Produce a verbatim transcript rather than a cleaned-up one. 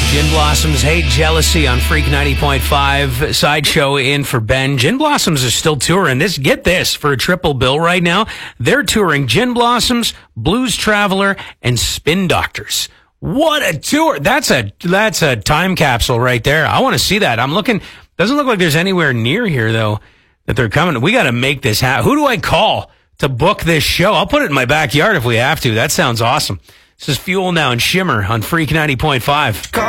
Gin Blossoms Hate Jealousy on Freak ninety point five. Sideshow in for Ben. Gin Blossoms are still touring. This, get this, for a triple bill right now. They're touring Gin Blossoms, Blues Traveler, and Spin Doctors. What a tour. That's a, that's a time capsule right there. I want to see that. I'm looking, doesn't look like there's anywhere near here though that they're coming. We got to make this happen. Who do I call to book this show? I'll put it in my backyard if we have to. That sounds awesome. This is Fuel Now and Shimmer on Freak ninety point five.